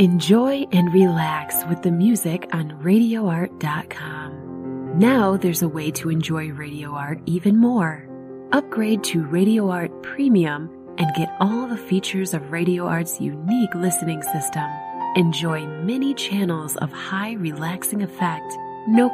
Enjoy and relax with the music on RadioArt.com. Now there's a way to enjoy Radio Art even more. Upgrade to Radio Art Premium and get all the features of Radio Art's unique listening system. Enjoy many channels of high relaxing effect, no